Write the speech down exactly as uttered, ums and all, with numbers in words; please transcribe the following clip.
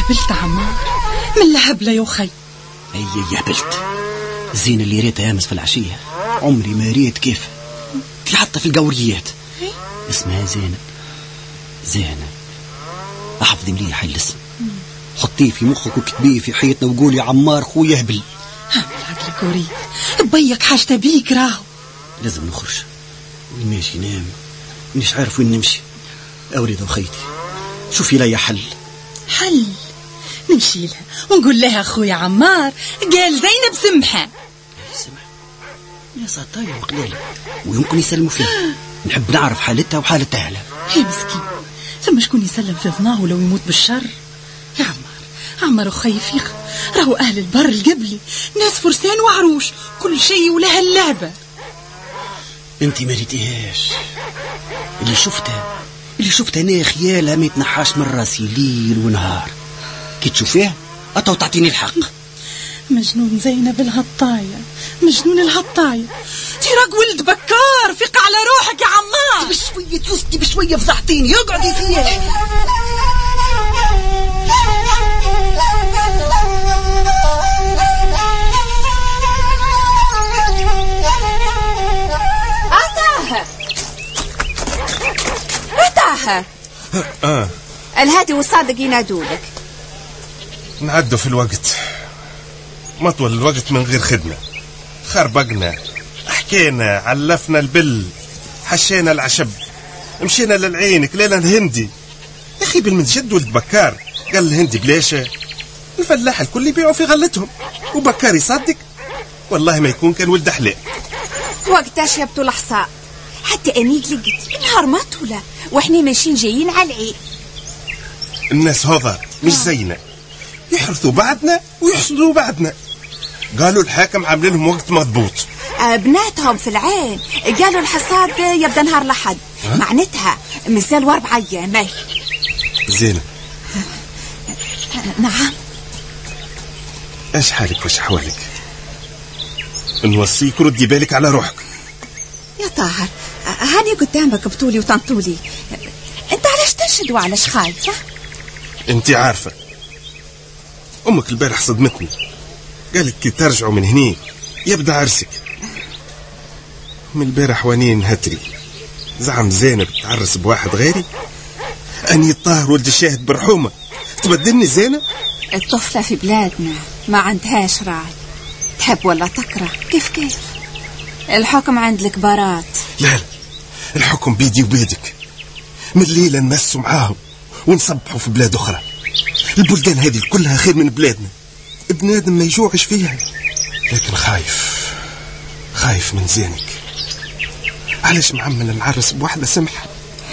هبلت عمار من لهبلة يا أخي. أي هبلت زين اللي ريتها أمس في العشية، عمري ما ريت كيف دي حتى في القوريات. اسمها زينب. زينب أحفظي مليح الاسم، حطيه في مخك وكتبيه في حيطنا وقولي عمار خويا هبل. هبل عقلك وريد بيك حاجة بيك راهو. لازم نخرج ونمشي نام، مش عارف وين نمشي. أوريد وخيتي شوفي لي حل. حل نمشي لها ونقول لها أخويا عمار قال زينب سمحة. سمح يا سطايا وقليلة ويمكن يسلموا فيها. نحب نعرف حالتها وحالة أهلها. هي مسكين ثم شكون يسلم في ظناه ولو يموت بالشر. يا عمار عمار أخي فيخ راهو أهل البر القبلي ناس فرسان وعروش كل شيء ولها اللعبة. انتي ما ريتيهاش. اللي شفتها اللي شفتها انا خيالها ما يتنحاش من راسي ليل ونهار. كي تشوفيها أتو تعطيني الحق. مجنون زينب الهطاية، مجنون الهطاية. تيراك ولد بكار فيق على روحك يا عمار. بشوية يسكي بشوية فضحتيني. اقعدي فيها. أتاها أتاها آه. الهادي والصادق ينادولك. نعدوا في الوقت، ما طول الوقت من غير خدمة. خربقنا، حكينا، علفنا البل، حشينا العشب، مشينا للعينك ليلة الهندي. يا أخي بالمنجد ولد بكار قال الهندي بليشة. الفلاح الكل يبيعوا في غلتهم وبكار يصدق. والله ما يكون كان ولد حلال. وقتاش يبطوا الحصاء حتى أني لقيت النهار ما طولة وإحنا ماشيين جايين على العيد. الناس هذا مش زينا، يحرثوا بعدنا ويحصدوا بعدنا. قالوا الحاكم عامل لهم وقت مضبوط. بناتهم في العين قالوا الحصاد يبدأ نهار لحد، معناتها مازال واربع أيام. زينة نعم. ايش حالك وش حوالك؟ نوصيك ردي بالك على روحك. يا طاهر هاني قدامك بطولي وطنطولي، انت علاش تنشد وعلاش خايفة؟ انت عارفة امك البارح صدمتني، قالت كي ترجعوا من هني يبدأ عرسك. من البارح وانين هتري زعم زينب تعرس بواحد غيري. اني الطاهر ولد الشاهد برحومة تبدلني زينب. الطفلة في بلادنا ما عندهاش راي، تحب ولا تكره كيف كيف. الحكم عند الكبارات. لا لا الحكم بيدي وبيدك. من الليلة نمسوا معاهم ونصبحوا في بلاد أخرى. البلدان هذه كلها خير من بلادنا، ابن آدم ما يجوعش فيها. لكن خايف خايف من زينك. علاش معمل نعرس بواحدة سمحة